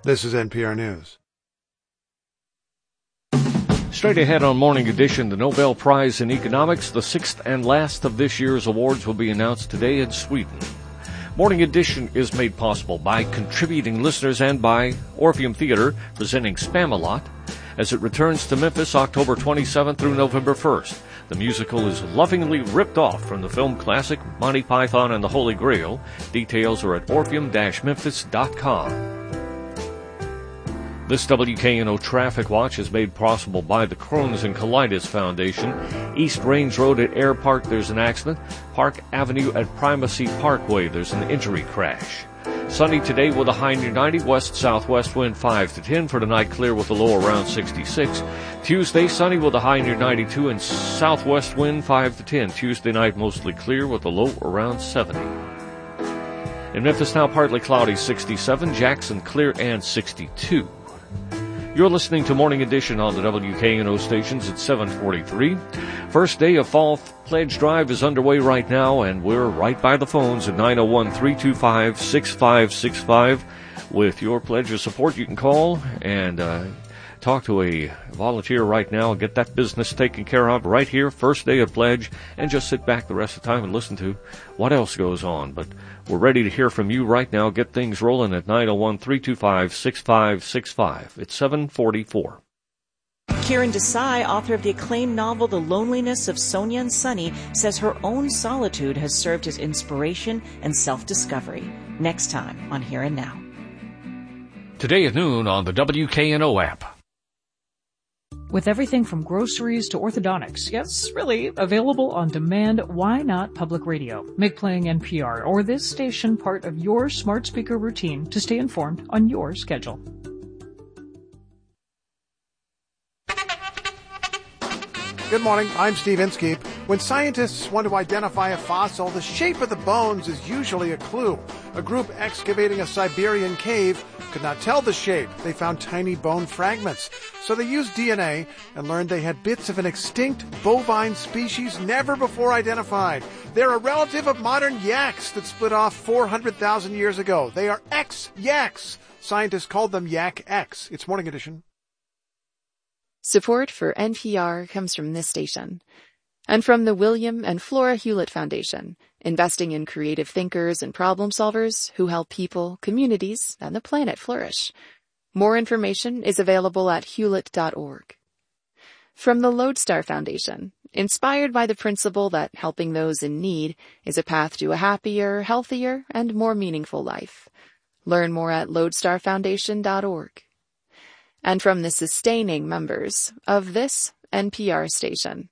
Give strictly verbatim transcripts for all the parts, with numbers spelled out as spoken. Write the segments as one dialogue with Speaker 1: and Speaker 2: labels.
Speaker 1: This is N P R News.
Speaker 2: Straight ahead on Morning Edition, the Nobel Prize in Economics, the sixth and last of this year's awards, will be announced today in Sweden. Morning Edition is made possible by contributing listeners and by Orpheum Theater, presenting Spamalot, as it returns to Memphis October twenty-seventh through November first. The musical is lovingly ripped off from the film classic Monty Python and the Holy Grail. Details are at orpheum dash memphis dot com. This W K N O Traffic Watch is made possible by the Crohn's and Colitis Foundation. East Range Road at Air Park, there's an accident. Park Avenue at Primacy Parkway, there's an injury crash. Sunny today with a high near ninety, west-southwest wind five to ten. For tonight, clear with a low around sixty-six. Tuesday, sunny with a high near ninety-two and southwest wind five to ten. Tuesday night, mostly clear with a low around seventy. In Memphis now, partly cloudy, sixty-seven. Jackson, clear and sixty-two. You're listening to Morning Edition on the W K N O stations at seven forty-three. First day of Fall Pledge Drive is underway right now, and we're right by the phones at nine oh one, three two five, six five six five. With your pledge of support, you can call and uh, talk to a volunteer right now and get that business taken care of right here, first day of Pledge, and just sit back the rest of the time and listen to what else goes on. But we're ready to hear from you right now. Get things rolling at nine oh one, three two five, six five six five. It's seven forty-four.
Speaker 3: Kiran Desai, author of the acclaimed novel The Loneliness of Sonia and Sunny, says her own solitude has served as inspiration and self-discovery. Next time on Here and Now.
Speaker 2: Today at noon on the W K N O app.
Speaker 4: With everything from groceries to orthodontics, yes, really, available on demand, why not public radio? Make playing N P R or this station part of your smart speaker routine to stay informed on your schedule.
Speaker 1: Good morning, I'm Steve Inskeep. When scientists want to identify a fossil, the shape of the bones is usually a clue. A group excavating a Siberian cave could not tell the shape. They found tiny bone fragments. So they used D N A and learned they had bits of an extinct bovine species never before identified. They're a relative of modern yaks that split off four hundred thousand years ago. They are X-yaks. Scientists called them Yak X. It's Morning Edition.
Speaker 5: Support for N P R comes from this station and from the William and Flora Hewlett Foundation, investing in creative thinkers and problem solvers who help people, communities, and the planet flourish. More information is available at hewlett dot org. From the Lodestar Foundation, inspired by the principle that helping those in need is a path to a happier, healthier, and more meaningful life. Learn more at lodestar foundation dot org. And from the sustaining members of this N P R station.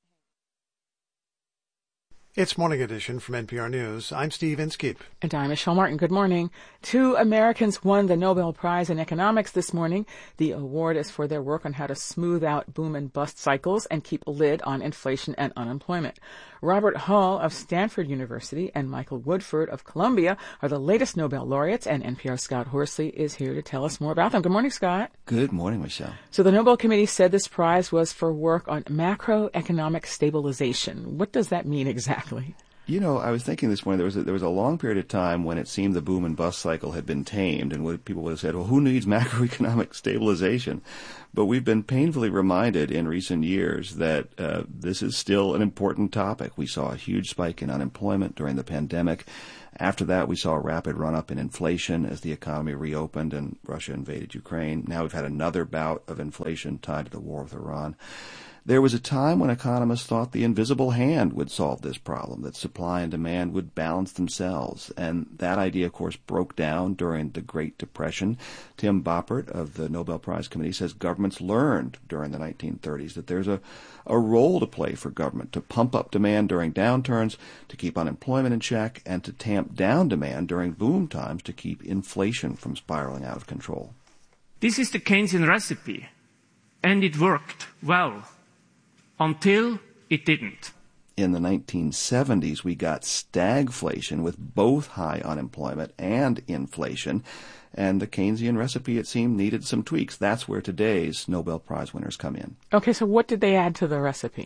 Speaker 1: It's Morning Edition from N P R News. I'm Steve Inskeep.
Speaker 6: And I'm Michelle Martin. Good morning. Two Americans won the Nobel Prize in Economics this morning. The award is for their work on how to smooth out boom and bust cycles and keep a lid on inflation and unemployment. Robert Hall of Stanford University and Michael Woodford of Columbia are the latest Nobel laureates, and N P R's Scott Horsley is here to tell us more about them. Good morning, Scott.
Speaker 7: Good morning, Michelle.
Speaker 6: So the Nobel Committee said this prize was for work on macroeconomic stabilization. What does that mean exactly?
Speaker 7: You know, I was thinking this morning, there was a, there was a long period of time when it seemed the boom and bust cycle had been tamed, and what people would have said, well, who needs macroeconomic stabilization? But we've been painfully reminded in recent years that uh, this is still an important topic. We saw a huge spike in unemployment during the pandemic. After that, we saw a rapid run-up in inflation as the economy reopened and Russia invaded Ukraine. Now we've had another bout of inflation tied to the war with Iran. There was a time when economists thought the invisible hand would solve this problem, that supply and demand would balance themselves. And that idea, of course, broke down during the Great Depression. Tim Boppert of the Nobel Prize Committee says governments learned during the nineteen thirties that there's a, a role to play for government to pump up demand during downturns, to keep unemployment in check, and to tamp down demand during boom times to keep inflation from spiraling out of control.
Speaker 8: This is the Keynesian recipe, and it worked well. Until it didn't.
Speaker 7: In the nineteen seventies, we got stagflation with both high unemployment and inflation, and the Keynesian recipe, it seemed, needed some tweaks. That's where today's Nobel Prize winners come in.
Speaker 6: Okay, so what did they add to the recipe?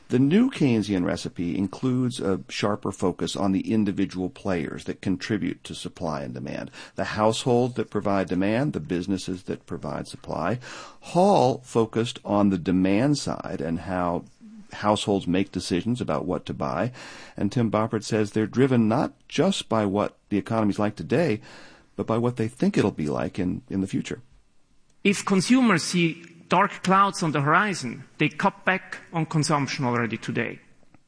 Speaker 7: The new Keynesian recipe includes a sharper focus on the individual players that contribute to supply and demand, the households that provide demand, the businesses that provide supply. Hall focused on the demand side and how households make decisions about what to buy. And Tim Boppert says they're driven not just by what the economy's like today, but by what they think it'll be like in, in the future.
Speaker 8: If consumers see dark clouds on the horizon, they cut back on consumption already today.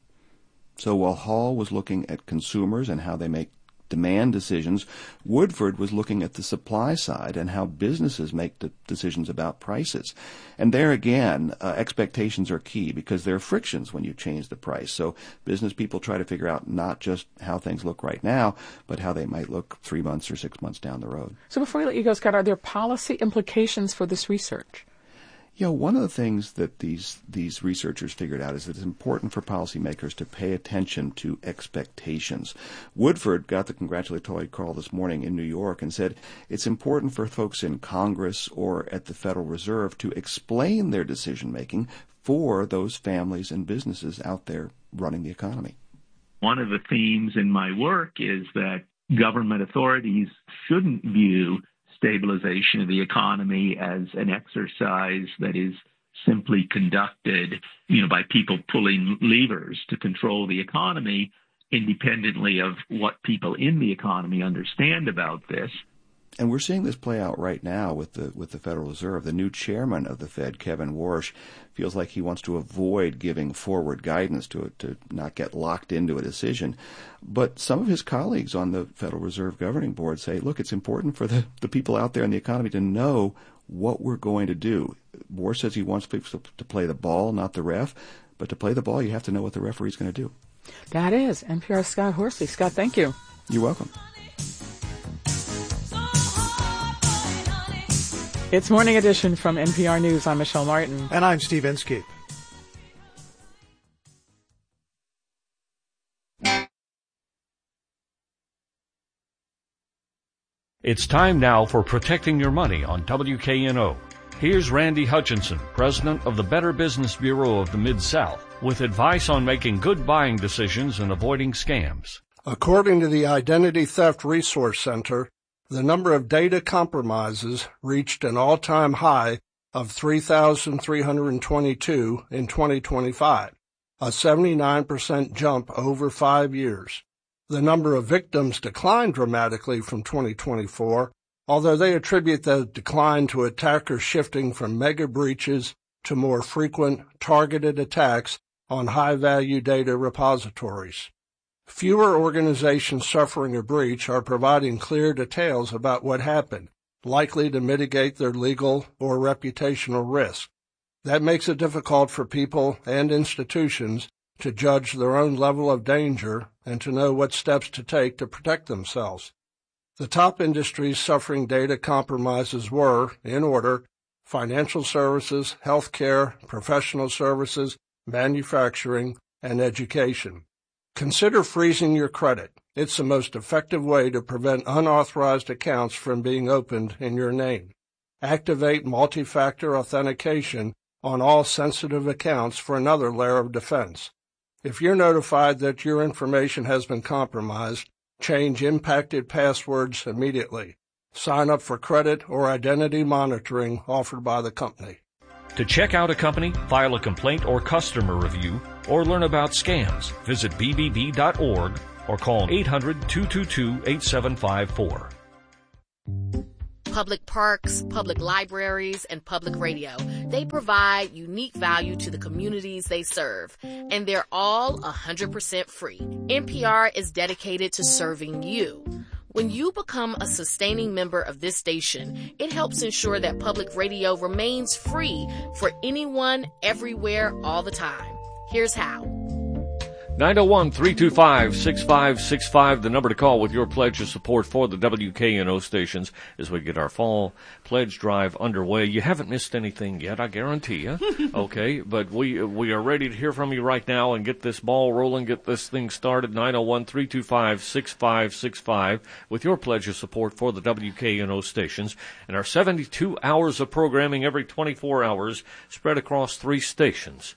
Speaker 7: So while Hall was looking at consumers and how they make demand decisions, Woodford was looking at the supply side and how businesses make the decisions about prices. And there again, uh, expectations are key because there are frictions when you change the price. So business people try to figure out not just how things look right now, but how they might look three months or six months down the road.
Speaker 6: So before we let you go, Scott, are there policy implications for this research?
Speaker 7: You know, one of the things that these these researchers figured out is that it's important for policymakers to pay attention to expectations. Woodford got the congratulatory call this morning in New York and said it's important for folks in Congress or at the Federal Reserve to explain their decision-making for those families and businesses out there running the economy.
Speaker 9: One of the themes in my work is that government authorities shouldn't view stabilization of the economy as an exercise that is simply conducted, you know, by people pulling levers to control the economy, independently of what people in the economy understand about this.
Speaker 7: And we're seeing this play out right now with the with the Federal Reserve. The new chairman of the Fed, Kevin Warsh, feels like he wants to avoid giving forward guidance to it, to not get locked into a decision. But some of his colleagues on the Federal Reserve Governing Board say, look, it's important for the, the people out there in the economy to know what we're going to do. Warsh says he wants people to play the ball, not the ref. But to play the ball, you have to know what the referee's going to do.
Speaker 6: That is N P R's Scott Horsley. Scott, thank you.
Speaker 7: You're welcome.
Speaker 6: It's Morning Edition from N P R News. I'm Michelle Martin.
Speaker 1: And I'm Steve Inskeep.
Speaker 2: It's time now for Protecting Your Money on W K N O. Here's Randy Hutchinson, president of the Better Business Bureau of the Mid-South, with advice on making good buying decisions and avoiding scams.
Speaker 10: According to the Identity Theft Resource Center, the number of data compromises reached an all-time high of three thousand three hundred twenty-two in twenty twenty-five, a seventy-nine percent jump over five years. The number of victims declined dramatically from twenty twenty-four, although they attribute the decline to attackers shifting from mega breaches to more frequent, targeted attacks on high-value data repositories. Fewer organizations suffering a breach are providing clear details about what happened, likely to mitigate their legal or reputational risk. That makes it difficult for people and institutions to judge their own level of danger and to know what steps to take to protect themselves. The top industries suffering data compromises were, in order, financial services, healthcare, professional services, manufacturing, and education. Consider freezing your credit. It's the most effective way to prevent unauthorized accounts from being opened in your name. Activate multi-factor authentication on all sensitive accounts for another layer of defense. If you're notified that your information has been compromised, change impacted passwords immediately. Sign up for credit or identity monitoring offered by the company.
Speaker 2: To check out a company, file a complaint or customer review, or learn about scams, visit B B B dot org or call eight hundred, two two two, eight seven five four.
Speaker 11: Public parks, public libraries, and public radio. They provide unique value to the communities they serve, and they're all one hundred percent free. N P R is dedicated to serving you. When you become a sustaining member of this station, it helps ensure that public radio remains free for anyone, everywhere, all the time. Here's how.
Speaker 2: nine oh one, three two five, six five six five, the number to call with your pledge of support for the W K N O stations as we get our fall pledge drive underway. You haven't missed anything yet, I guarantee you. Okay, but we we are ready to hear from you right now and get this ball rolling, get this thing started. nine oh one, three two five, six five six five with your pledge of support for the W K N O stations and our seventy-two hours of programming every twenty-four hours spread across three stations.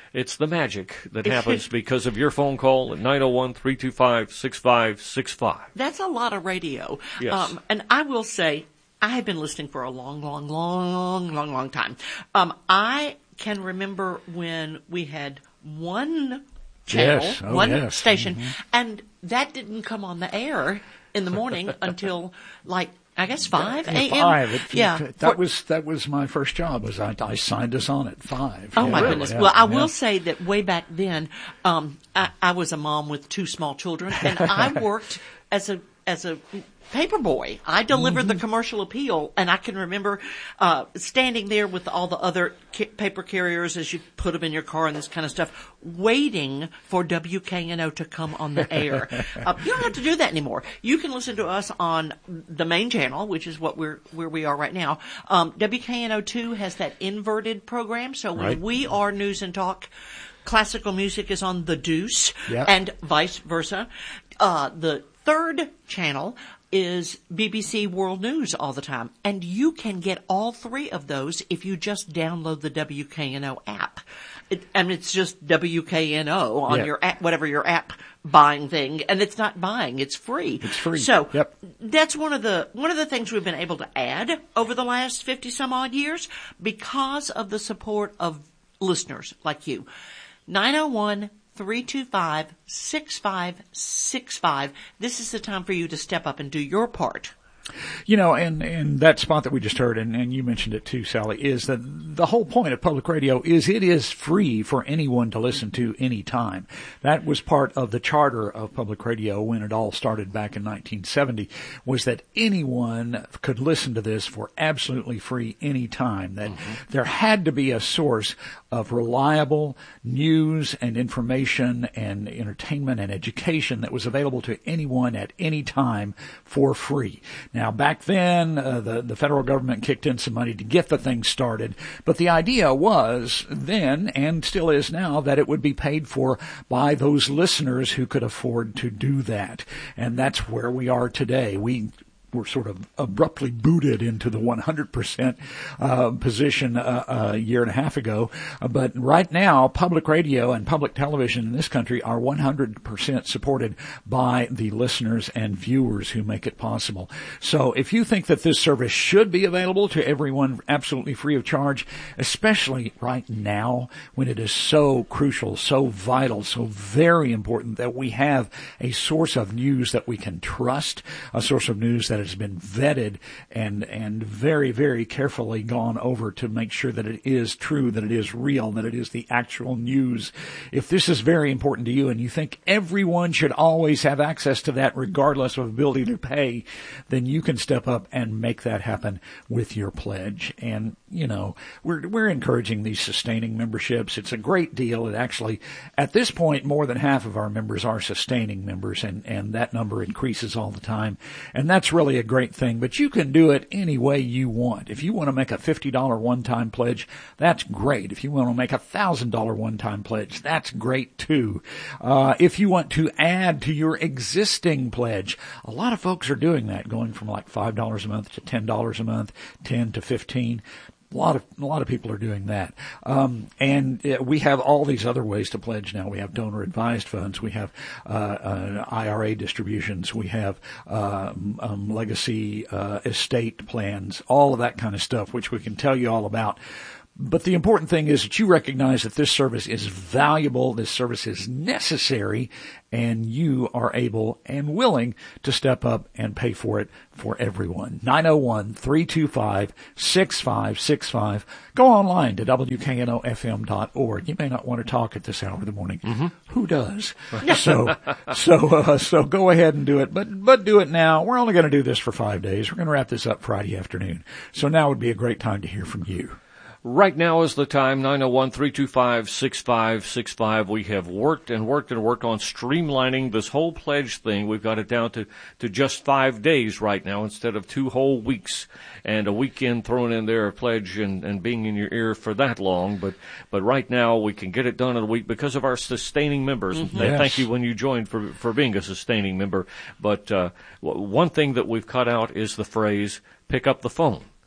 Speaker 2: It's the magic that happens because of your phone call at nine oh one, three two five, six five six five.
Speaker 12: That's a lot of radio.
Speaker 2: Yes.
Speaker 12: Um, and I will say, I have been listening for a long, long, long, long, long time. Um, I can remember when we had one channel,
Speaker 13: yes. oh,
Speaker 12: one
Speaker 13: yes.
Speaker 12: station,
Speaker 13: mm-hmm.
Speaker 12: and that didn't come on the air in the morning until like I guess five a.m.
Speaker 13: Five. It,
Speaker 12: yeah,
Speaker 13: that
Speaker 12: for,
Speaker 13: was that was my first job. Was I, I signed us on at five.
Speaker 12: Oh
Speaker 13: yeah,
Speaker 12: my
Speaker 13: really,
Speaker 12: goodness!
Speaker 13: Yeah,
Speaker 12: well, I
Speaker 13: yeah.
Speaker 12: will say that way back then, um, I, I was a mom with two small children, and I worked as a as a paper boy. I delivered mm-hmm. the commercial appeal, and I can remember uh standing there with all the other ca- paper carriers as you put them in your car and this kind of stuff, waiting for W K N O to come on the air. uh, you don't have to do that anymore. You can listen to us on the main channel, which is what we're where we are right now. Um, W K N O two has that inverted program, so when
Speaker 13: right.
Speaker 12: we are News and Talk, classical music is on the Deuce,
Speaker 13: yep.
Speaker 12: and vice versa. Uh, the third channel is B B C World News all the time. And you can get all three of those if you just download the W K N O app. It, and it's just W K N O on
Speaker 13: yeah.
Speaker 12: your app, whatever your app buying thing. And it's not buying, it's free.
Speaker 13: It's free.
Speaker 12: So
Speaker 13: yep.
Speaker 12: that's one of the, one of the things we've been able to add over the last fifty some odd years because of the support of listeners like you. nine oh one, three two five, six five six five. This is the time for you to step up and do your part.
Speaker 13: You know, and, and that spot that we just heard, and, and you mentioned it too, Sally, is that the whole point of public radio is it is free for anyone to listen to any time. That was part of the charter of public radio when it all started back in nineteen seventy, was that anyone could listen to this for absolutely free any time. That mm-hmm. there had to be a source of reliable news and information and entertainment and education that was available to anyone at any time for free. Now, back then, uh, the, the federal government kicked in some money to get the thing started, but the idea was then, and still is now, that it would be paid for by those listeners who could afford to do that. And that's where we are today. We were sort of abruptly booted into the one hundred percent uh, position uh, a year and a half ago. Uh, but right now, public radio and public television in this country are one hundred percent supported by the listeners and viewers who make it possible. So if you think that this service should be available to everyone absolutely free of charge, especially right now when it is so crucial, so vital, so very important that we have a source of news that we can trust, a source of news that has been vetted and and very, very carefully gone over to make sure that it is true, that it is real, that it is the actual news. If this is very important to you and you think everyone should always have access to that regardless of ability to pay, then you can step up and make that happen with your pledge. And, you know, we're we're encouraging these sustaining memberships. It's a great deal. It actually, at this point, more than half of our members are sustaining members, and, and that number increases all the time. And that's really a great thing, but you can do it any way you want. If you want to make a fifty dollars one-time pledge, that's great. If you want to make a one thousand dollars one-time pledge, that's great too. Uh, if you want to add to your existing pledge, a lot of folks are doing that, going from like five dollars a month to ten dollars a month, ten to fifteen. A lot of a lot of people are doing that, um, and uh, we have all these other ways to pledge now. We have donor advised funds, we have uh, uh, I R A distributions, we have uh, um, legacy uh, estate plans, all of that kind of stuff, which we can tell you all about. But the important thing is that you recognize that this service is valuable, this service is necessary, and you are able and willing to step up and pay for it for everyone. nine oh one, three two five, six five six five. Go online to W K N O F M dot org. You may not want to talk at this hour of the morning. Mm-hmm. Who does? so, so, uh, so go ahead and do it, but, but do it now. We're only going to do this for five days. We're going to wrap this up Friday afternoon. So now would be a great time to hear from you.
Speaker 2: Right now is the time, nine oh one, three two five, six five six five. We have worked and worked and worked on streamlining this whole pledge thing. We've got it down to, to just five days right now instead of two whole weeks and a weekend thrown in there, a pledge and, and being in your ear for that long. But, but right now we can get it done in a week because of our sustaining members. Mm-hmm. Yes. Thank you when you joined for, for being a sustaining member. But, uh, one thing that we've cut out is the phrase, pick up the phone.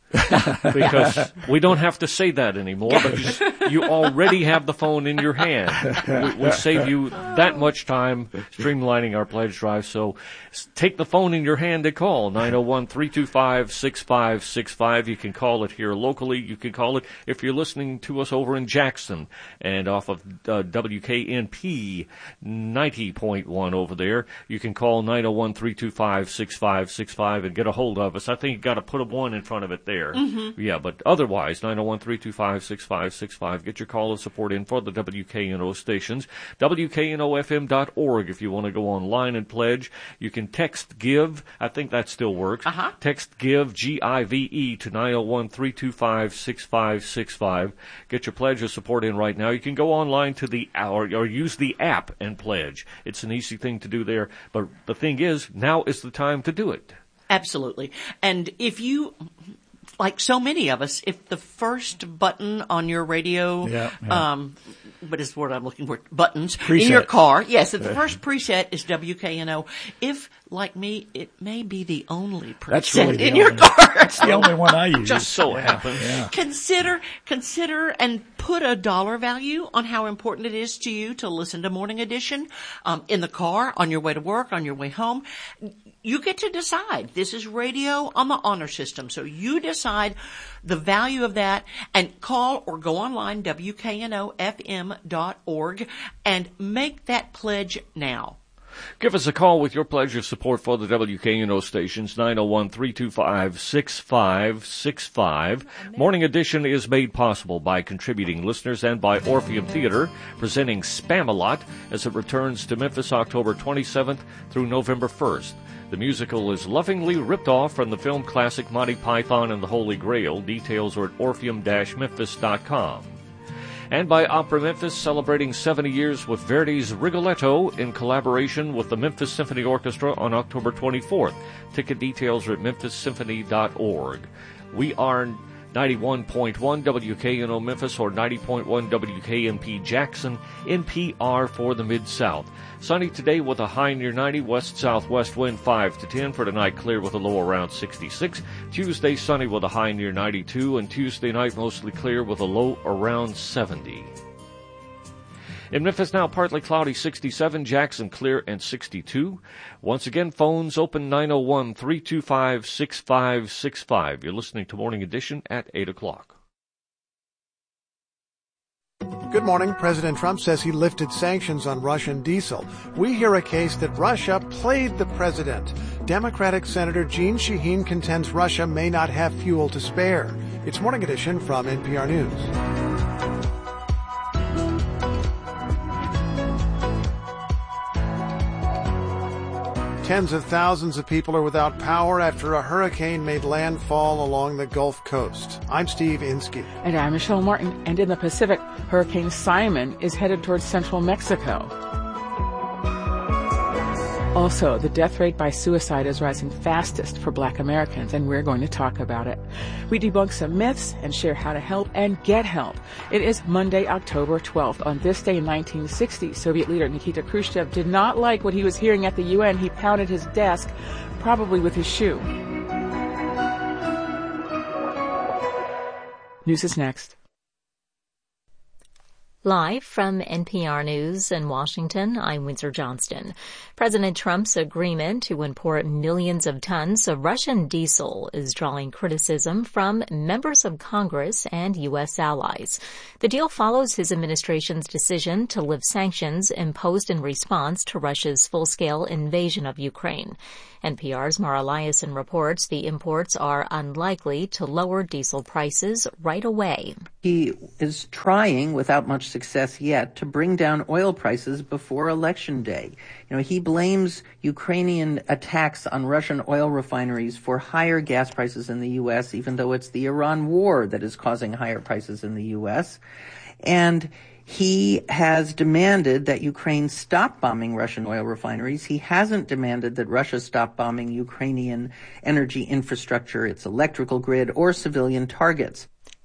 Speaker 2: because we don't have to say that anymore, because you already have the phone in your hand. We, we save you that much time streamlining our pledge drive. So take the phone in your hand and call nine oh one, three two five, six five six five. You can call it here locally. You can call it if you're listening to us over in Jackson and off of uh, W K N P ninety point one over there. You can call nine oh one, three two five, six five six five and get a hold of us. I think you got to put a one in front of it there. Mm-hmm. Yeah, but otherwise, nine oh one, three two five, six five six five. Get your call of support in for the W K N O stations. W K N O F M dot org if you want to go online and pledge. You can text GIVE. I think that still works. Uh-huh. Text GIVE, G I V E, to nine oh one, three two five, six five six five. Get your pledge of support in right now. You can go online to the, or, or use the app and pledge. It's an easy thing to do there. But the thing is, now is the time to do it.
Speaker 12: Absolutely. And if you, like so many of us, if the first button on your radio,
Speaker 13: yeah, yeah.
Speaker 12: um, what is the word I'm looking for? Buttons
Speaker 13: preset.
Speaker 12: In your car. Yes, if the first preset is W K N O. If, like me, it may be the only preset
Speaker 13: That's really
Speaker 12: in
Speaker 13: the
Speaker 12: your
Speaker 13: only,
Speaker 12: car.
Speaker 13: That's the only one I use.
Speaker 2: Just so
Speaker 13: yeah,
Speaker 2: happens.
Speaker 13: Yeah.
Speaker 12: Consider, consider and put a dollar value on how important it is to you to listen to Morning Edition, um, in the car, on your way to work, on your way home. You get to decide. This is radio on the honor system. So you decide the value of that and call or go online, W K N O F M dot org, and make that pledge now.
Speaker 2: Give us a call with your pledge of support for the W K N O stations, nine oh one, three two five, six five six five. Morning Edition is made possible by contributing listeners and by Orpheum Theater, presenting Spam-A-Lot as it returns to Memphis October twenty-seventh through November first. The musical is lovingly ripped off from the film classic Monty Python and the Holy Grail. Details are at orpheum dash memphis dot com. And by Opera Memphis, celebrating seventy years with Verdi's Rigoletto in collaboration with the Memphis Symphony Orchestra on October twenty-fourth. Ticket details are at memphis symphony dot org. We are ninety-one point one W K N O Memphis or ninety point one W K N P Jackson, N P R for the Mid-South. Sunny today with a high near ninety, west-southwest wind five to ten. For tonight, clear with a low around sixty-six. Tuesday, sunny with a high near ninety-two, and Tuesday night, mostly clear with a low around seventy. In Memphis now, partly cloudy, sixty-seven. Jackson, clear and sixty-two. Once again, phones open nine oh one, three two five, six five six five. You're listening to Morning Edition at eight o'clock.
Speaker 1: Good morning. President Trump says he lifted sanctions on Russian diesel. We hear a case that Russia played the president. Democratic Senator Jeanne Shaheen contends Russia may not have fuel to spare. It's Morning Edition from N P R News. Tens of thousands of people are without power after a hurricane made landfall along the Gulf Coast. I'm Steve Inskeep.
Speaker 6: And I'm Michelle Martin. And in the Pacific, Hurricane Simon is headed towards central Mexico. Also, the death rate by suicide is rising fastest for Black Americans, and we're going to talk about it. We debunk some myths and share how to help and get help. It is Monday, October twelfth. On this day in nineteen sixty, Soviet leader Nikita Khrushchev did not like what he was hearing at the U N. He pounded his desk, probably with his shoe. News is next.
Speaker 14: Live from N P R News in Washington, I'm Windsor Johnston. President Trump's agreement to import millions of tons of Russian diesel is drawing criticism from members of Congress and U S allies. The deal follows his administration's decision to lift sanctions imposed in response to Russia's full-scale invasion of Ukraine. N P R's Mara Liasson reports the imports are unlikely to lower diesel prices right away.
Speaker 15: He is trying, without much success yet, to bring down oil prices before Election Day. You know, he blames Ukrainian attacks on Russian oil refineries for higher gas prices in the U S, even though it's the Iran war that is causing higher prices in the U S. And he has demanded that Ukraine stop bombing Russian oil refineries. He hasn't demanded that Russia stop bombing Ukrainian energy infrastructure, its electrical grid, or civilian targets.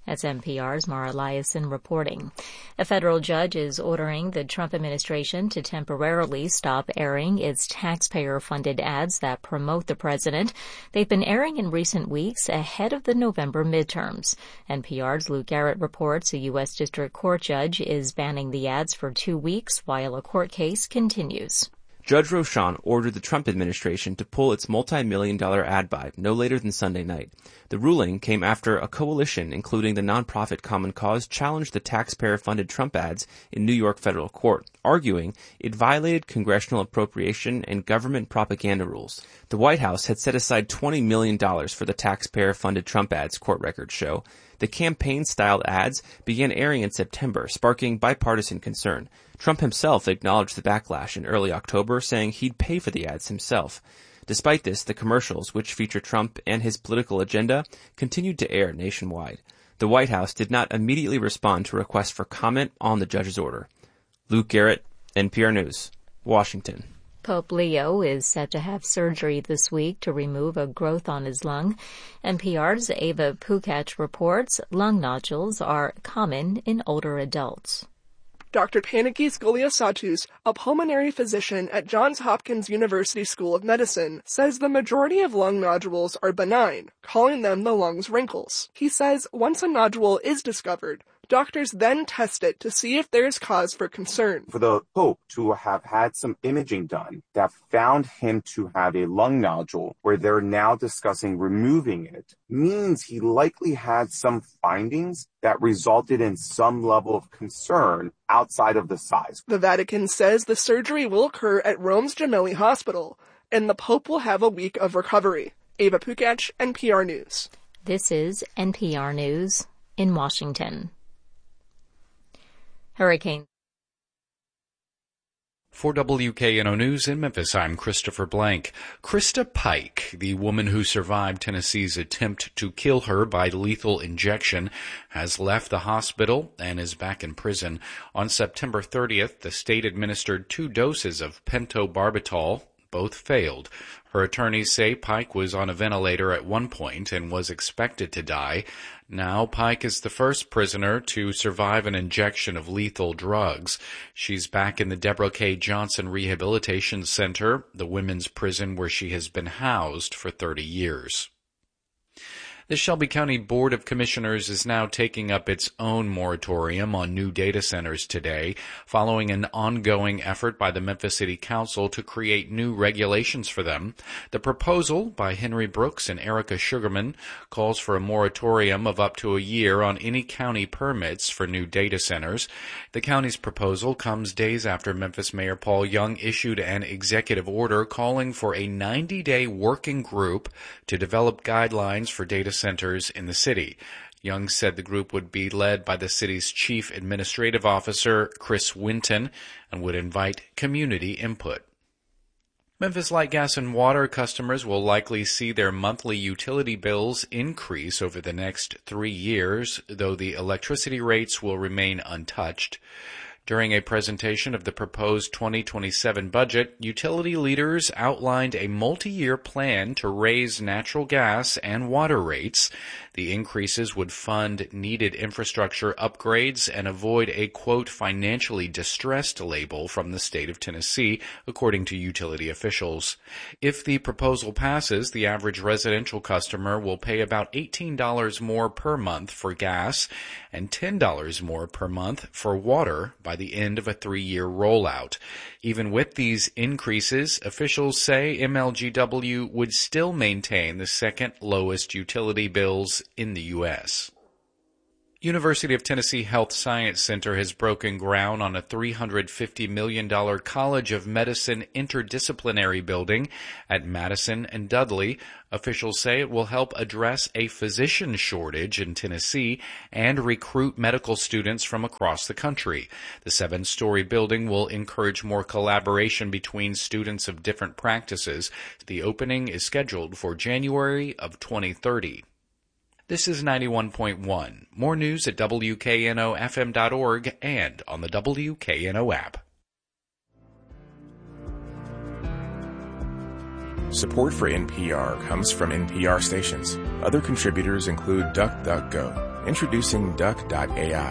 Speaker 14: That's N P R's Mara Liasson reporting. A federal judge is ordering the Trump administration to temporarily stop airing its taxpayer-funded ads that promote the president. They've been airing in recent weeks ahead of the November midterms. N P R's Luke Garrett reports a U S District Court judge is banning the ads for two weeks while a court case continues.
Speaker 16: Judge Rochon ordered the Trump administration to pull its multi-million dollar ad buy no later than Sunday night. The ruling came after a coalition, including the nonprofit Common Cause, challenged the taxpayer-funded Trump ads in New York federal court, arguing it violated congressional appropriation and government propaganda rules. The White House had set aside twenty million dollars for the taxpayer-funded Trump ads, court records show. The campaign-styled ads began airing in September, sparking bipartisan concern. Trump himself acknowledged the backlash in early October, saying he'd pay for the ads himself. Despite this, the commercials, which feature Trump and his political agenda, continued to air nationwide. The White House did not immediately respond to requests for comment on the judge's order. Luke Garrett, N P R News, Washington.
Speaker 14: Pope Leo is set to have surgery this week to remove a growth on his lung. N P R's Ava Pukach reports lung nodules are common in older adults.
Speaker 17: Doctor Panagis Goliasatus, a pulmonary physician at Johns Hopkins University School of Medicine, says the majority of lung nodules are benign, calling them the lung's wrinkles. He says once a nodule is discovered, doctors then test it to see if there is cause for concern.
Speaker 18: For the Pope to have had some imaging done that found him to have a lung nodule where they're now discussing removing it means he likely had some findings that resulted in some level of concern outside of the size.
Speaker 17: The Vatican says the surgery will occur at Rome's Gemelli Hospital, and the Pope will have a week of recovery. Ava Pukach, N P R News.
Speaker 14: This is N P R News in Washington. Hurricane.
Speaker 19: For W K N O News in Memphis, I'm Christopher Blank. Krista Pike, the woman who survived Tennessee's attempt to kill her by lethal injection, has left the hospital and is back in prison. On September thirtieth, the state administered two doses of pentobarbital. Both failed. Her attorneys say Pike was on a ventilator at one point and was expected to die. Now Pike is the first prisoner to survive an injection of lethal drugs. She's back in the Deborah K. Johnson Rehabilitation Center, the women's prison where she has been housed for thirty years. The Shelby County Board of Commissioners is now taking up its own moratorium on new data centers today, following an ongoing effort by the Memphis City Council to create new regulations for them. The proposal by Henry Brooks and Erica Sugarman calls for a moratorium of up to a year on any county permits for new data centers. The county's proposal comes days after Memphis Mayor Paul Young issued an executive order calling for a ninety-day working group to develop guidelines for data centers in the city. Young said the group would be led by the city's chief administrative officer, Chris Winton, and would invite community input. Memphis Light Gas and Water customers will likely see their monthly utility bills increase over the next three years, though the electricity rates will remain untouched. During a presentation of the proposed twenty twenty-seven budget, utility leaders outlined a multi-year plan to raise natural gas and water rates. The increases would fund needed infrastructure upgrades and avoid a, quote, financially distressed label from the state of Tennessee, according to utility officials. If the proposal passes, the average residential customer will pay about eighteen dollars more per month for gas and ten dollars more per month for water by the end of a three-year rollout. Even with these increases, officials say M L G W would still maintain the second lowest utility bills in the U S University of Tennessee Health Science Center has broken ground on a three hundred fifty million dollars College of Medicine interdisciplinary building at Madison and Dudley. Officials say it will help address a physician shortage in Tennessee and recruit medical students from across the country. The seven-story building will encourage more collaboration between students of different practices. The opening is scheduled for January of twenty thirty. This is ninety-one point one. More news at W K N O F M dot org and on the W K N O app.
Speaker 20: Support for N P R comes from N P R stations. Other contributors include DuckDuckGo, Introducing Duck dot A I,